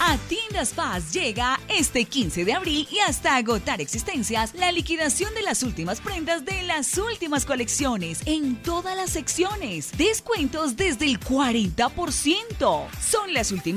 A Tiendas Paz llega este 15 de abril y hasta agotar existencias la liquidación de las últimas prendas de las últimas colecciones en todas las secciones. Descuentos desde el 40%. Son las últimas